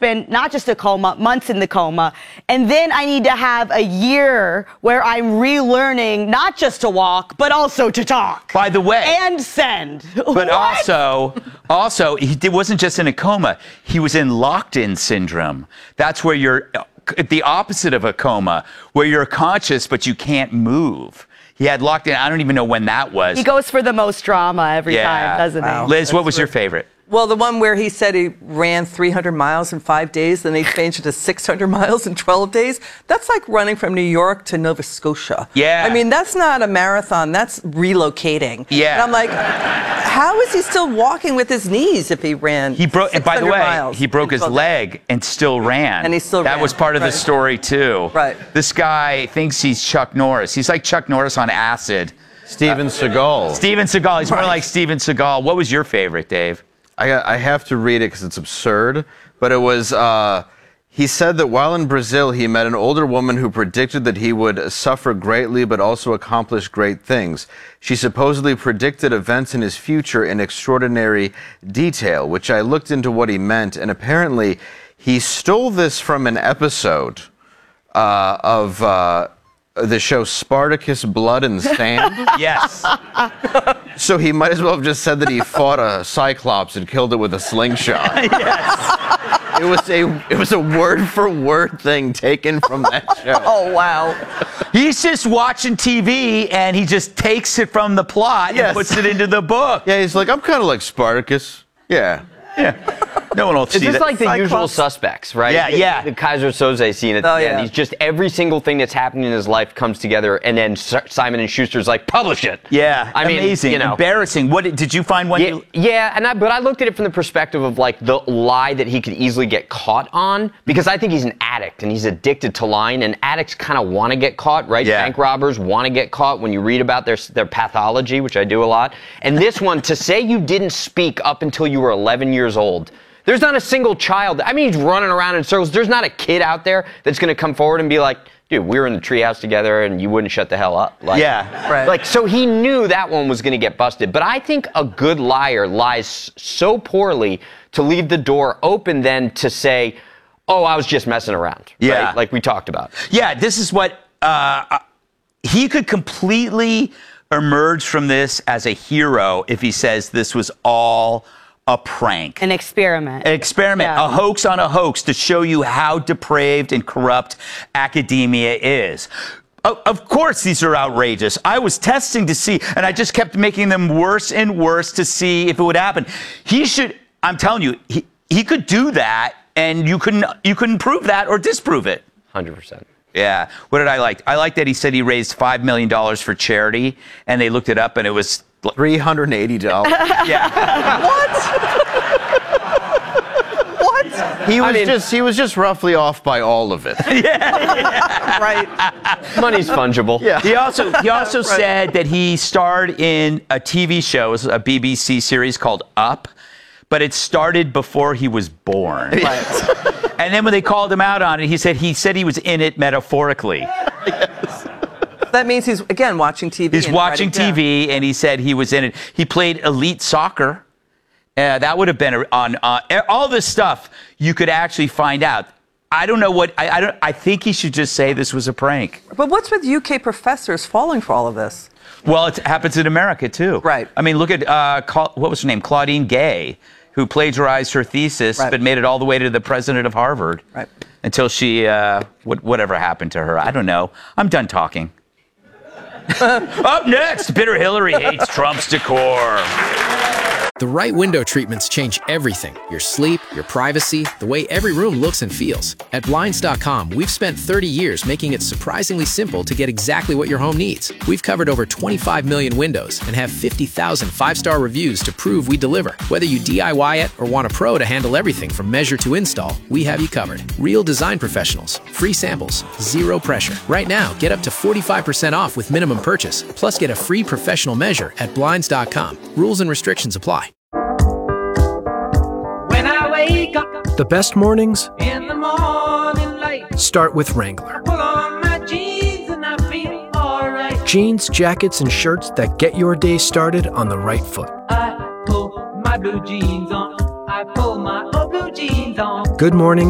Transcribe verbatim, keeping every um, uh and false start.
spend not just a coma, months in the coma. And then I need to have a year where I'm relearning not just to walk, but also to talk. By the way. And send. But What? also, also, he did, wasn't just in a coma. He was in locked-in syndrome. That's where you're the opposite of a coma, where you're conscious, but you can't move. He had locked in. I don't even know when that was. He goes for the most drama every Yeah. time, doesn't Wow. he? Liz, That's what was your great. favorite? Well, the one where he said he ran three hundred miles in five days, then they changed it to six hundred miles in twelve days. That's like running from New York to Nova Scotia. Yeah. I mean, that's not a marathon. That's relocating. Yeah. And I'm like, how is he still walking with his knees if he ran He broke. And by the six hundred way, miles he broke in his twelve days? leg and still ran. And he still That ran, was part of the right. story too. Right. This guy thinks he's Chuck Norris. He's like Chuck Norris on acid. Steven Seagal. Steven Seagal. He's more Right. like Steven Seagal. What was your favorite, Dave? I, I have to read it because it's absurd, but it was, uh, he said that while in Brazil, he met an older woman who predicted that he would suffer greatly but also accomplish great things. She supposedly predicted events in his future in extraordinary detail, which I looked into what he meant, and apparently he stole this from an episode uh, of uh, the show Spartacus, Blood and Sand. Yes. So he might as well have just said that he fought a cyclops and killed it with a slingshot. Yes. It was a it was a word for word thing taken from that show. Oh, wow. He's just watching T V and he just takes it from the plot Yes. and puts it into the book. Yeah, he's like, I'm kind of like Spartacus. Yeah. Yeah. No one will It's see just that. like the Cyclops. Usual Suspects, right? Yeah, yeah. The Kaiser Soze scene at Oh, the end. yeah. He's just every single thing that's happening in his life comes together, and then S- Simon and Schuster's like, publish it. Yeah. I mean, amazing. you know. Embarrassing. What did, did you find one? Yeah, you, yeah, and I, but I looked at it from the perspective of like the lie that he could easily get caught on, because I think he's an addict and he's addicted to lying, and addicts kind of want to get caught, right? Yeah. Bank robbers want to get caught when you read about their their pathology, which I do a lot. And this one, to say you didn't speak up until you were eleven years old. There's not a single child. I mean, he's running around in circles. There's not a kid out there that's going to come forward and be like, dude, we were in the treehouse together and you wouldn't shut the hell up. Like, Yeah. Right. Like, so he knew that one was going to get busted. But I think a good liar lies so poorly to leave the door open then to say, oh, I was just messing around. Yeah. Right? Like we talked about. Yeah, this is what uh, he could completely emerge from this as a hero if he says this was all a prank. An experiment. An experiment, Yeah. a hoax on a hoax to show you how depraved and corrupt academia is. Of, of course, these are outrageous. I was testing to see, and I just kept making them worse and worse to see if it would happen. He should, I'm telling you, he, he could do that, and you couldn't, you couldn't prove that or disprove it. one hundred percent. Yeah. What did I like? I like that he said he raised five million dollars for charity, and they looked it up, and it was... three hundred eighty dollars. Yeah. What? He was mean- just he was just roughly off by all of it. Right. Money's fungible. Yeah. He also he also said that he starred in a T V show, a B B C series called Up, but it started before he was born. And then when they called him out on it, he said he said he was in it metaphorically. That means he's, again, watching T V. He's and watching writing T V, and he said he was in it. He played elite soccer. Uh, that would have been on uh, all this stuff. You could actually find out. I don't know what I, I don't. I think he should just say this was a prank. down. But what's with U K professors falling for all of this? Well, it happens in America too. Right. I mean, look at uh, Cla- what was her name, Claudine Gay, who plagiarized her thesis Right. but made it all the way to the president of Harvard. Right. Until she, uh, what, whatever happened to her. I don't know. I'm done talking. Up next, Bitter Hillary hates Trump's decor. The right window treatments change everything. Your sleep, your privacy, the way every room looks and feels. At Blinds dot com, we've spent thirty years making it surprisingly simple to get exactly what your home needs. We've covered over twenty-five million windows and have fifty thousand five-star reviews to prove we deliver. Whether you D I Y it or want a pro to handle everything from measure to install, we have you covered. Real design professionals, free samples, zero pressure. Right now, get up to forty-five percent off with minimum purchase, plus get a free professional measure at Blinds dot com. Rules and restrictions apply. When I wake up The best mornings in the morning light, start with Wrangler. pull on my jeans and I feel alright. Jeans, jackets, and shirts that get your day started on the right foot. I pull my blue jeans on. I pull my old blue jeans on. Good morning